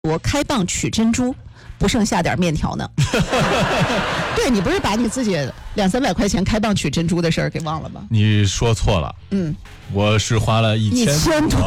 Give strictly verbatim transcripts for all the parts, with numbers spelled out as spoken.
我开蚌取珍珠，不剩下点面条呢。对，你不是把你自己两三百块钱开蚌取珍珠的事儿给忘了吗？ 你说错了， 嗯， 我是花了一千一千多，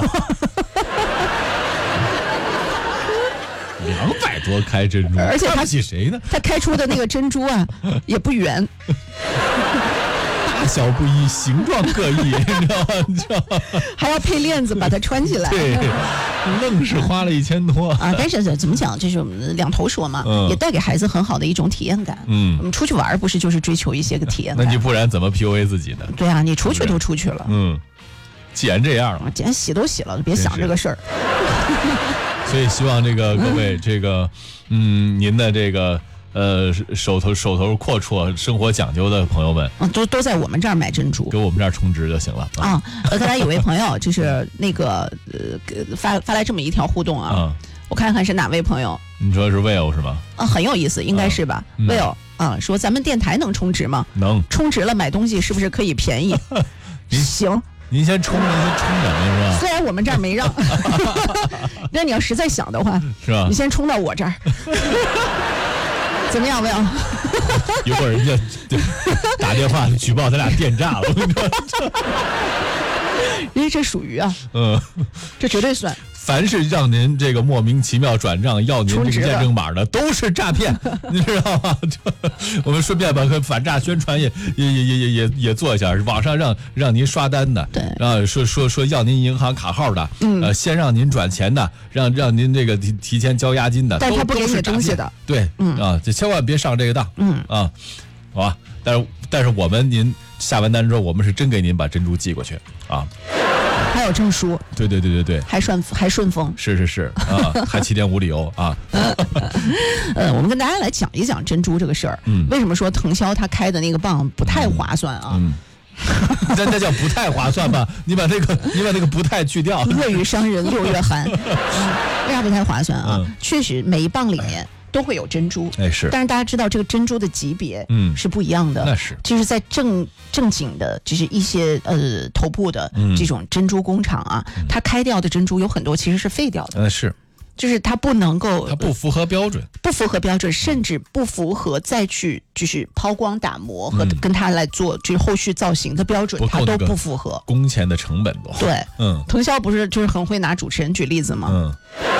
两百多开珍珠， 而且他看不起谁呢？ 他开出的那个珍珠啊，也不圆。 大小不一，形状各异，你知道吗？你知道吗？ 还要配链子把它穿起来。 对，愣是花了一千多啊！但是怎么讲，就是两头说嘛，嗯、也带给孩子很好的一种体验感。嗯，我们出去玩不是就是追求一些个体验感？ 那你不然怎么 P U A 自己呢？ 对啊，你出去都出去了。 嗯，既然这样了， 既然洗都洗了，别想这个事儿。 所以希望这个各位，这个嗯，您的这个。呃，手头手头阔绰、生活讲究的朋友们， 嗯，都都在我们这儿买珍珠， 给我们这儿充值就行了啊。呃，刚才有位朋友就是那个呃发发来这么一条互动啊，嗯、我看看是哪位朋友？ 你说是 Will 是吗？ 啊，很有意思，应该是吧、嗯、？Will 啊，说咱们电台能充值吗？ 能， 充值了买东西是不是可以便宜？行。 您先充，您先充两个是吧？ 虽然我们这儿没让，那你要实在想的话， 是吧？ 你先充到我这儿。怎么样，魏阳？ 一会儿人家打电话举报咱俩电诈了，我跟你说， 因为这属于啊， 嗯， 这绝对算。 凡是让您这个莫名其妙转账要您这个验证码的，都是诈骗，你知道吗？我们顺便把反诈宣传也也也也也也做一下，网上让让您刷单的， 对， 啊，说说说要您银行卡号的，嗯，呃，先让您转钱的，让让您这个提提前交押金的， 但他不给你东西的， 对，嗯啊，就千万别上这个当，嗯啊，好吧，但是但是我们您下完单之后，我们是真给您把珍珠寄过去啊。 还有证书， 对对对对对， 还顺还顺丰， 是是是啊，还七天无理由啊。 呃，我们跟大家来讲一讲珍珠这个事儿。嗯，为什么说腾霄他开的那个蚌不太划算啊？ 嗯，那那叫不太划算吧？你把那个你把那个不太去掉。 粤语商人六月寒，为啥不太划算啊？嗯、确实，每一蚌里面都会有珍珠， 哎是， 但是大家知道这个珍珠的级别，嗯，是不一样的。 那是， 就是在正正经的，就是一些呃头部的这种珍珠工厂啊，嗯、它开掉的珍珠有很多其实是废掉的。 那是， 就是它不能够， 它不符合标准， 不符合标准，甚至不符合再去就是抛光打磨和跟它来做就是后续造型的标准，它都不符合工钱的成本都。 对，嗯，腾霄不是就是很会拿主持人举例子吗？嗯。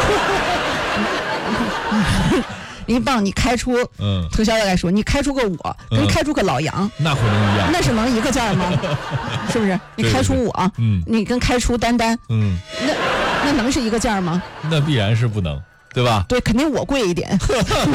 一蚌你开出，嗯，腾霄来说，你开出个我，跟开出个老杨， 那会能一样？ 那是能一个价吗？是不是？你开出我，嗯，你跟开出丹丹，嗯，那那能是一个价吗？ 那必然是不能，对吧？ 对，肯定我贵一点。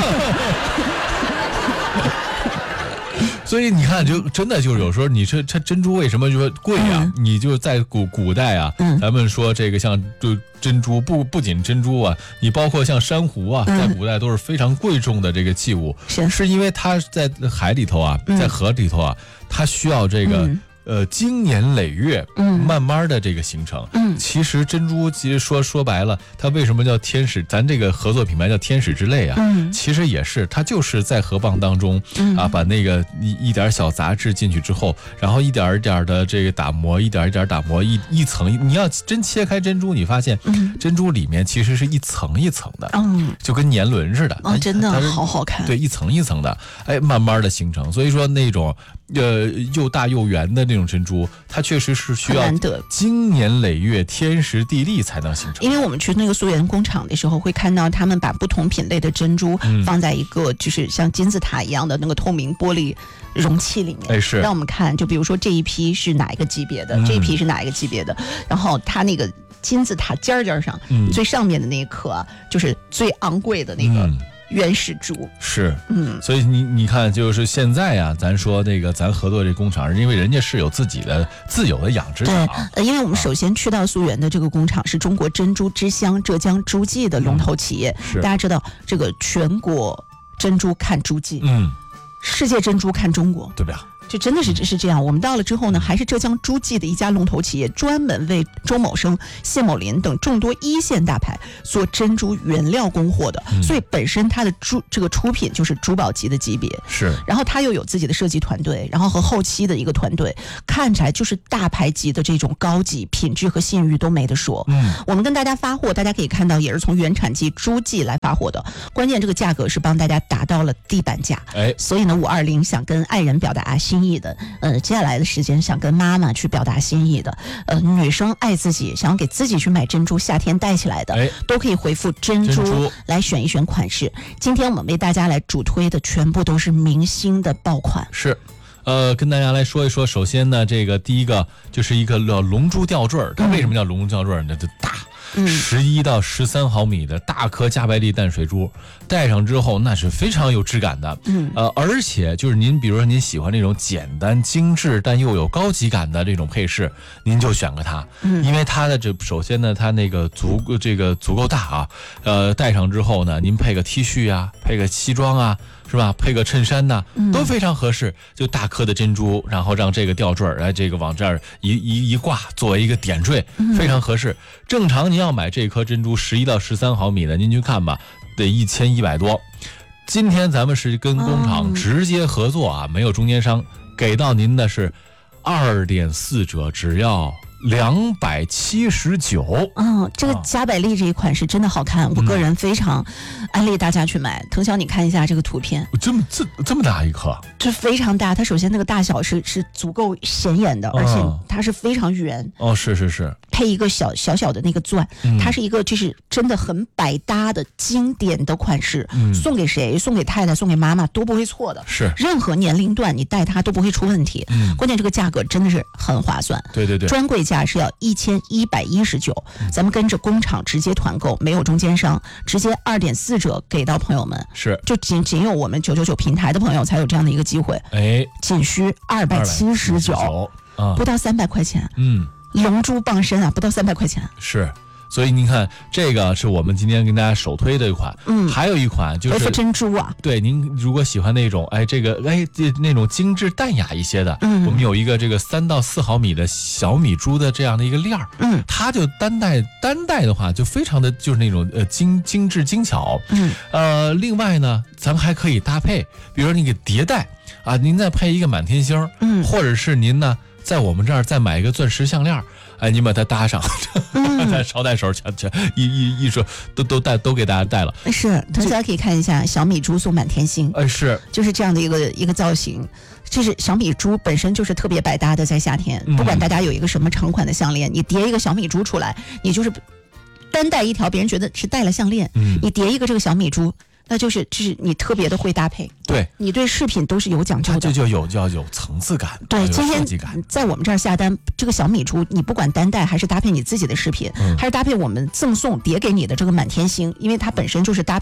所以你看，就真的就是有时候，你这这珍珠为什么就说贵啊？嗯、你就在古古代啊，嗯、咱们说这个像就珍珠不不仅珍珠啊，你包括像珊瑚啊，嗯、在古代都是非常贵重的这个器物， 是是因为它在海里头啊，在河里头啊，它需要这个。嗯呃，经年累月，嗯，慢慢的这个形成，嗯，其实珍珠其实说说白了，它为什么叫天使？咱这个合作品牌叫天使之泪啊，嗯，其实也是，它就是在河蚌当中，嗯啊，把那个一一点小杂质进去之后，然后一点一点的这个打磨，一点一点打磨，一一层，你要真切开珍珠，你发现，嗯，珍珠里面其实是一层一层的，嗯，就跟年轮似的， 哦，真的好好看， 对，一层一层的，哎，慢慢的形成，所以说那种。呃，又大又圆的那种珍珠，它确实是需要经年累月、天时地利才能形成。 因为我们去那个溯源工厂的时候，会看到他们把不同品类的珍珠放在一个就是像金字塔一样的那个透明玻璃容器里面， 哎是， 让我们看，就比如说这一批是哪一个级别的，嗯、这一批是哪一个级别的，然后它那个金字塔尖尖上、嗯、最上面的那一颗、啊，就是最昂贵的那个。嗯原始珠是，嗯，所以你你看，就是现在呀、啊，咱说那个咱合作这工厂，因为人家是有自己的自有的养殖场， 对，因为我们首先去到溯源的这个工厂是中国珍珠之乡浙江诸暨的龙头企业，嗯、大家知道这个全国珍珠看诸暨，嗯，世界珍珠看中国， 对吧？ 就真的是是这样。我们到了之后呢，还是浙江诸暨的一家龙头企业，专门为周某生、谢某林等众多一线大牌做珍珠原料供货的，嗯、所以本身它的珠这个出品就是珠宝级的级别。 是， 然后它又有自己的设计团队，然后和后期的一个团队，看起来就是大牌级的这种高级品质和信誉都没得说。嗯，我们跟大家发货，大家可以看到也是从原产地诸暨来发货的，关键这个价格是帮大家达到了地板价。哎，所以呢，五二零想跟爱人表达心意的，呃，接下来的时间想跟妈妈去表达心意的，呃，女生爱自己，想要给自己去买珍珠，夏天戴起来的，哎、都可以回复珍珠, 珍珠来选一选款式。今天我们为大家来主推的全部都是明星的爆款。 是。呃，跟大家来说一说，首先呢，这个第一个就是一个龙珠吊坠，它为什么叫龙珠吊坠呢？这大。十一到十三毫米的大颗加白粒淡水珠，戴上之后那是非常有质感的。嗯，呃，而且就是您，比如说您喜欢那种简单精致但又有高级感的这种配饰，您就选个它。嗯，因为它的这首先呢，它那个足这个足够大啊。呃，戴上之后呢，您配个 T 恤啊，配个西装啊。是吧？配个衬衫呐，都非常合适。就大颗的珍珠，然后让这个吊坠儿，哎，这个往这儿一一一挂，作为一个点缀，非常合适。正常您要买这颗珍珠十一到十三毫米的，您去看吧，得一千一百多。今天咱们是跟工厂直接合作啊，没有中间商，给到您的是二点四折，只要两百七十九。 嗯，这个加百利这一款是真的好看，嗯、我个人非常安利大家去买。腾霄，你看一下这个图片， 这么这这么大一颗， 这非常大。它首先那个大小是是足够显眼的，而且它是非常圆。 哦，是是是。 配一个小小小的那个钻，嗯、它是一个就是真的很百搭的经典的款式，嗯、送给谁？送给太太，送给妈妈都不会错的。 是， 任何年龄段你戴它都不会出问题。嗯，关键这个价格真的是很划算。 对对对， 专柜价是要一千一百一十九，咱们跟着工厂直接团购，没有中间商，直接二点四折给到朋友们。 是， 就仅仅有我们九九九平台的朋友才有这样的一个机会。 哎， 仅需二百七十九，不到三百块钱。嗯。龙珠傍身啊，不到三百块钱。 是，所以您看，这个是我们今天跟大家首推的一款。嗯，还有一款就是回复珍珠啊。 对，您如果喜欢那种，哎，这个哎那种精致淡雅一些的，嗯，我们有一个这个三到四毫米的小米珠的这样的一个链儿，嗯，它就单戴单戴的话，就非常的就是那种呃精精致精巧。嗯，呃，另外呢，咱们还可以搭配，比如说你给叠戴啊，您再配一个满天星，嗯，或者是您呢。在我们这儿再买一个钻石项链，哎，你把它搭上，在捎带手全全一一一说都都带都给大家带了。 是，大家可以看一下小米珠送满天星， 哎，是， 就是这样的一个一个造型。这是小米珠本身就是特别百搭的，在夏天，不管大家有一个什么长款的项链，你叠一个小米珠出来，你就是单戴一条，别人觉得是戴了项链，嗯，你叠一个这个小米珠。那就是就是你特别的会搭配， 对， 你对饰品都是有讲究的， 这就有就要有层次感， 对，今天在我们这儿下单，这个小米珠，你不管单戴还是搭配你自己的饰品，嗯、还是搭配我们赠送叠给你的这个满天星，因为它本身就是搭配。